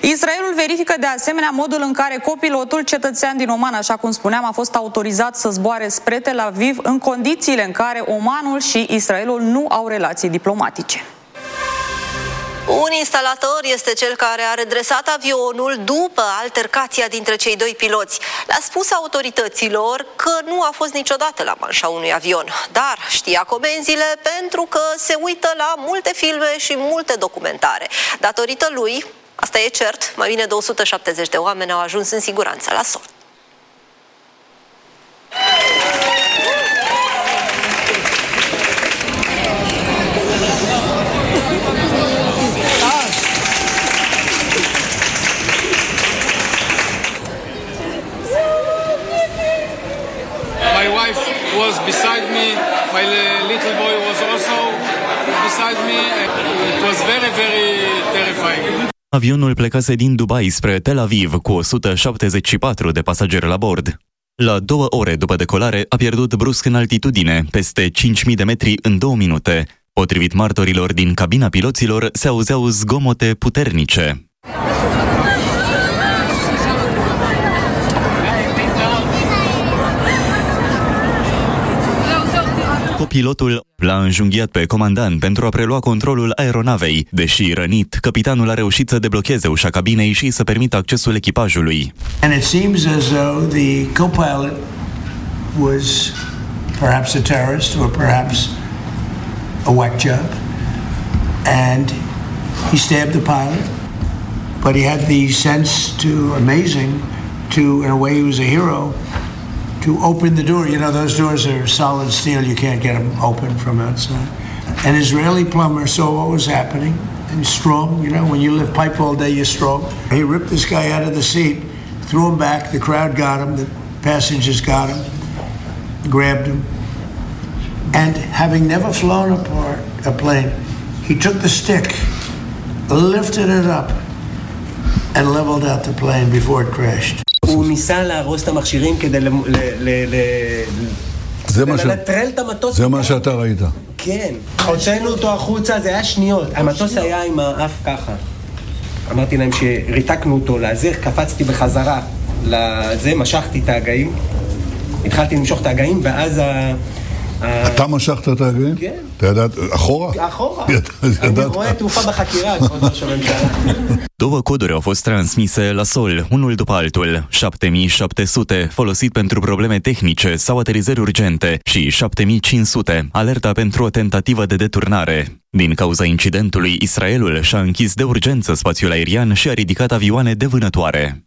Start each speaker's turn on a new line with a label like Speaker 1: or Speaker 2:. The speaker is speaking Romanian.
Speaker 1: Israelul verifică de asemenea modul în care copilotul, cetățean din Oman, așa cum spuneam, a fost autorizat să zboare spre Tel Aviv în condițiile în care Omanul și Israelul nu au relații diplomatice.
Speaker 2: Un instalator este cel care a redresat avionul după altercația dintre cei doi piloți. Le-a spus autorităților că nu a fost niciodată la manșa unui avion, dar știa comenzile pentru că se uită la multe filme și multe documentare. Datorită lui, asta e cert, mai bine de 170 de oameni au ajuns în siguranță la sol.
Speaker 3: My wife was beside me, my little boy was also beside me, and it was very, very terrifying.
Speaker 4: Avionul plecase din Dubai spre Tel Aviv cu 174 de pasageri la bord. La 2 ore după decolare a pierdut brusc în altitudine, peste 5.000 de metri în 2 minute. Potrivit martorilor din cabina piloților, se auzeau zgomote puternice. Copilotul l-a înjunghiat pe comandant pentru a prelua controlul aeronavei. Deși rănit, capitanul a reușit să deblocheze ușa cabinei și să permită accesul echipajului.
Speaker 5: And it seems as though the co-pilot was perhaps a terrorist or perhaps a whack job, and he stabbed the pilot, but he had the sense to, amazing, to, in a way he was a hero, to open the door. You know, those doors are solid steel. You can't get them open from outside. An Israeli plumber saw what was happening, and strong, you know, when you lift pipe all day, you're strong. He ripped this guy out of the seat, threw him back. The crowd got him. The passengers got him, grabbed him. And having never flown a plane, he took the stick, lifted it up, and leveled out the plane before it crashed.
Speaker 6: הוא ניסה להרוס את המכשירים כדי לנטרל את המטוס.
Speaker 7: זה מה שאתה ראית.
Speaker 6: כן. הוצאנו אותו החוצה, זה היה שניות. המטוס היה עם האף ככה. אמרתי להם שריתקנו אותו להזיר, קפצתי בחזרה לזה, משכתי את ההגאים. התחלתי למשוך את ההגאים, ואז
Speaker 7: אתה משכת את ההגאים?
Speaker 6: כן.
Speaker 7: אתה ידעת, אחורה?
Speaker 6: אחורה. אני רואה תעופה בחקירה, כבוד ראש הממשלה.
Speaker 4: 2 coduri au fost transmise la sol, unul după altul, 7700 folosit pentru probleme tehnice sau aterizări urgente și 7500 alerta pentru o tentativă de deturnare. Din cauza incidentului, Israelul și-a închis de urgență spațiul aerian și a ridicat avioane de vânătoare.